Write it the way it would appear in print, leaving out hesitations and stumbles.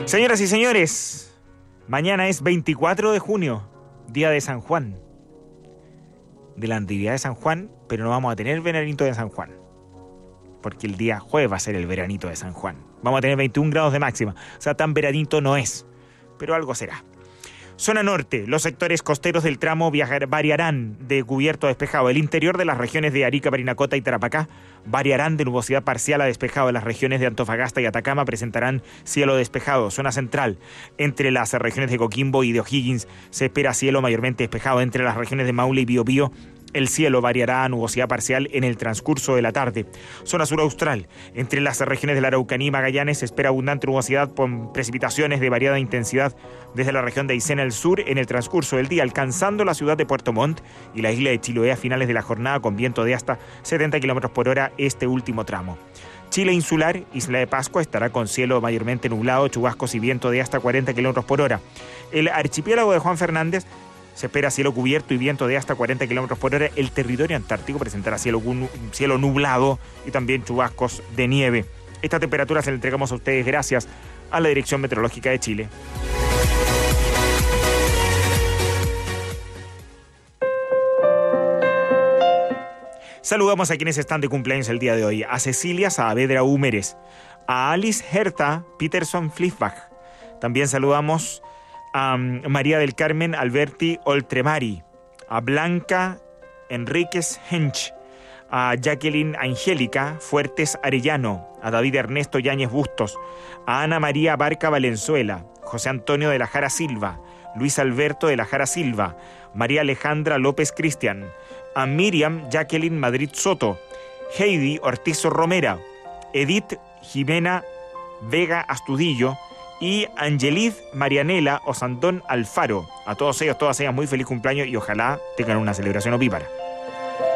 Señoras y señores, mañana es 24 de junio, día de San Juan, de la Natividad de San Juan, pero no vamos a tener veranito de San Juan, porque el día jueves va a ser el veranito de San Juan. Vamos a tener 21 grados de máxima, o sea, tan veranito no es, pero algo será. Zona norte, los sectores costeros del tramo variarán de cubierto a despejado. El interior de las regiones de Arica, Parinacota y Tarapacá variarán de nubosidad parcial a despejado. Las regiones de Antofagasta y Atacama presentarán cielo despejado. Zona central, entre las regiones de Coquimbo y de O'Higgins se espera cielo mayormente despejado. Entre las regiones de Maule y Biobío, el cielo variará a nubosidad parcial en el transcurso de la tarde. Zona sur austral, entre las regiones de la Araucanía y Magallanes se espera abundante nubosidad con precipitaciones de variada intensidad desde la región de Aysén al sur en el transcurso del día, alcanzando la ciudad de Puerto Montt y la isla de Chiloé a finales de la jornada con viento de hasta 70 km por hora este último tramo. Chile insular, Isla de Pascua, estará con cielo mayormente nublado, chubascos y viento de hasta 40 km por hora. El archipiélago de Juan Fernández se espera cielo cubierto y viento de hasta 40 km por hora. El territorio antártico presentará cielo nublado y también chubascos de nieve. Esta temperatura se la entregamos a ustedes gracias a la Dirección Meteorológica de Chile. Saludamos a quienes están de cumpleaños el día de hoy. A Cecilia Saavedra Húmeres, a Alice Herta Peterson Fliffbach. También saludamos a María del Carmen Alberti Oltremari, a Blanca Enríquez Hench, a Jacqueline Angélica Fuertes Arellano, a David Ernesto Yáñez Bustos, a Ana María Barca Valenzuela, José Antonio de la Jara Silva, Luis Alberto de la Jara Silva, María Alejandra López Cristian, a Miriam Jacqueline Madrid Soto, Heidi Ortizo Romera, Edith Jimena Vega Astudillo y Angelid Marianela Osandón Alfaro. A todos ellos, todas ellas, muy feliz cumpleaños y ojalá tengan una celebración opípara.